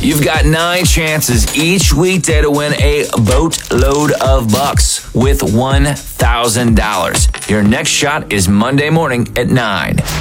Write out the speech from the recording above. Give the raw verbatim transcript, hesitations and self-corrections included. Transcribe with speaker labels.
Speaker 1: You've got nine chances each weekday to win a boatload of bucks with one thousand dollars. Your next shot is Monday morning at nine.